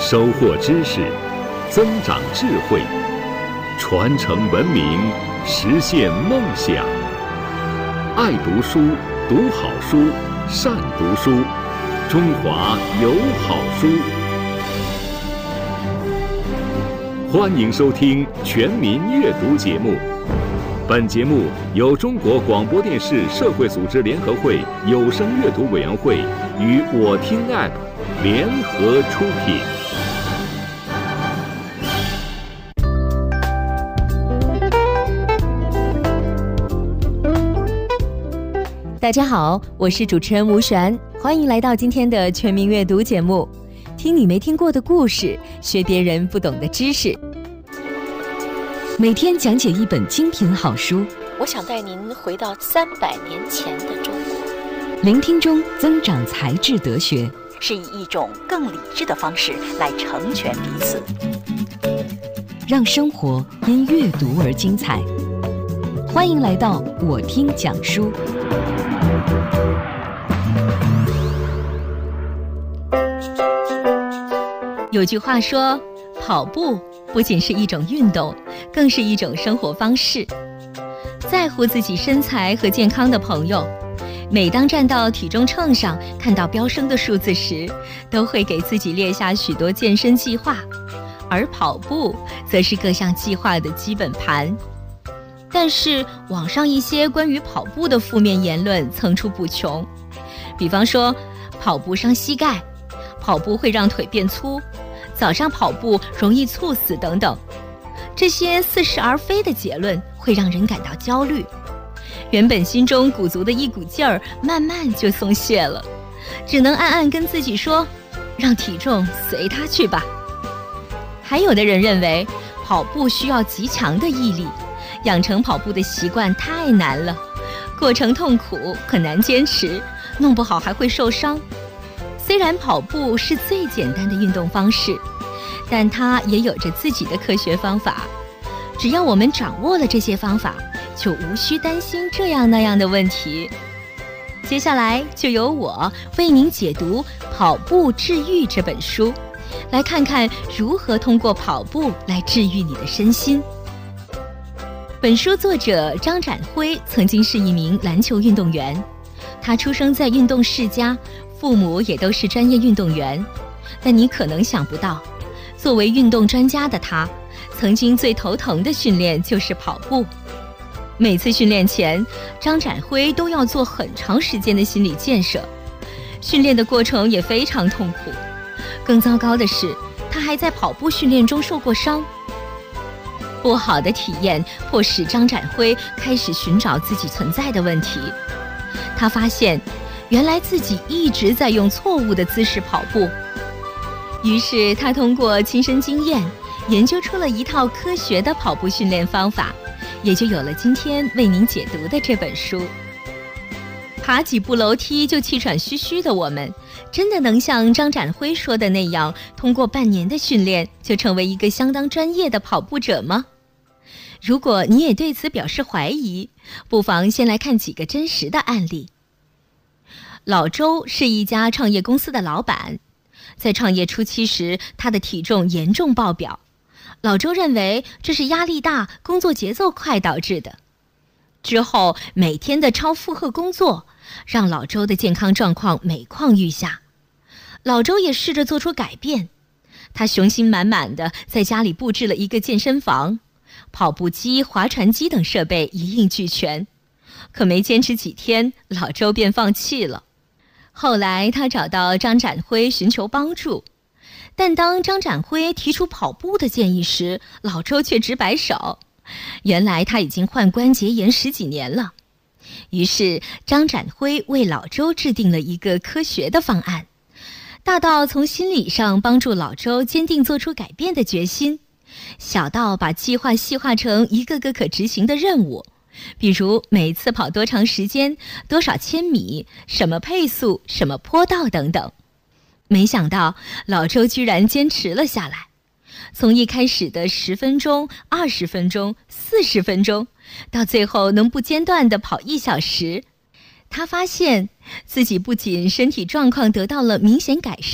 收获知识，增长智慧，传承文明，实现梦想。爱读书，读好书，善读书，中华有好书。欢迎收听全民阅读节目。本节目由中国广播电视社会组织联合会有声阅读委员会与我听 App 联合出品。 大家好，我是主持人吴璇，欢迎来到今天的全民阅读节目，听你没听过的故事，学别人不懂的知识。每天讲解一本精品好书， 我想带您回到300年前的中国， 聆听中增长才智德学， 是以一种更理智的方式来成全彼此， 让生活因阅读而精彩。欢迎来到我听讲书。有句话说，跑步不仅是一种运动，更是一种生活方式。在乎自己身材和健康的朋友，每当站到体重秤上看到飙升的数字时，都会给自己列下许多健身计划，而跑步则是各项计划的基本盘。但是网上一些关于跑步的负面言论层出不穷，比方说跑步伤膝盖，跑步会让腿变粗，早上跑步容易猝死等等。这些似是而非的结论会让人感到焦虑，原本心中鼓足的一股劲儿慢慢就松懈了，只能暗暗跟自己说，让体重随它去吧。还有的人认为跑步需要极强的毅力，养成跑步的习惯太难了，过程痛苦，很难坚持，弄不好还会受伤。虽然跑步是最简单的运动方式，但它也有着自己的科学方法。只要我们掌握了这些方法，就无需担心这样那样的问题。接下来就由我为您解读《跑步治愈》这本书，来看看如何通过跑步来治愈你的身心。本书作者张展辉曾经是一名篮球运动员，他出生在运动世家，父母也都是专业运动员。但你可能想不到，作为运动专家的他，曾经最头疼的训练就是跑步。每次训练前，张展辉都要做很长时间的心理建设，训练的过程也非常痛苦。更糟糕的是，他还在跑步训练中受过伤。不好的体验迫使张展辉开始寻找自己存在的问题。他发现，原来自己一直在用错误的姿势跑步。于是他通过亲身经验，研究出了一套科学的跑步训练方法，也就有了今天为您解读的这本书。爬几步楼梯就气喘吁吁的我们，真的能像张展辉说的那样，通过半年的训练就成为一个相当专业的跑步者吗？如果你也对此表示怀疑，不妨先来看几个真实的案例。老周是一家创业公司的老板，在创业初期时，他的体重严重爆表。老周认为这是压力大、工作节奏快导致的。之后每天的超负荷工作，让老周的健康状况每况愈下。老周也试着做出改变，他雄心满满的在家里布置了一个健身房，跑步机、划船机等设备一应俱全。可没坚持几天，老周便放弃了。后来他找到张展辉寻求帮助，但当张展辉提出跑步的建议时，老周却直摆手。原来他已经患关节炎10几年了。于是张展辉为老周制定了一个科学的方案，大到从心理上帮助老周坚定做出改变的决心，小到把计划细化成一个个可执行的任务，比如每次跑多长时间、多少千米、什么配速、什么坡道等等。没想到老周居然坚持了下来，从一开始的10分钟、20分钟、40分钟，到最后能不间断地跑1小时。他发现自己不仅身体状况得到了明显改善，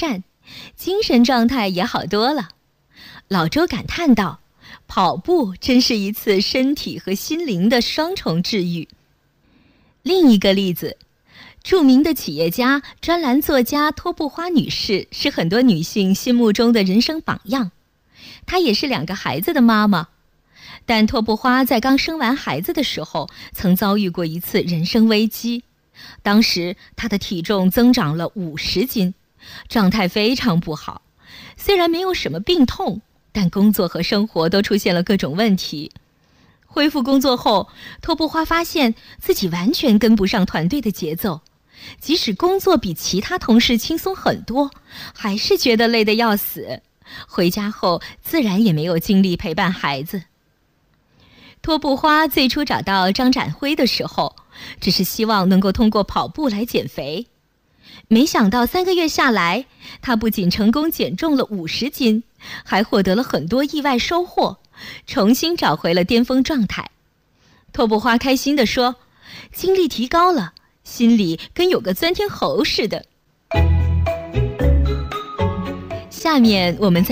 精神状态也好多了。老周感叹道，跑步真是一次身体和心灵的双重治愈。另一个例子，著名的企业家、专栏作家托布花女士是很多女性心目中的人生榜样。她也是2个孩子的妈妈，但托布花在刚生完孩子的时候，曾遭遇过一次人生危机。当时她的体重增长了50斤，状态非常不好。虽然没有什么病痛，但工作和生活都出现了各种问题。恢复工作后，托布花发现自己完全跟不上团队的节奏，即使工作比其他同事轻松很多，还是觉得累得要死。回家后自然也没有精力陪伴孩子。托布花最初找到张展辉的时候，只是希望能够通过跑步来减肥。没想到3个月下来，他不仅成功减重了50斤，还获得了很多意外收获，重新找回了巅峰状态。托布花开心地说，精力提高了，心里跟有个钻天猴似的。下面我们再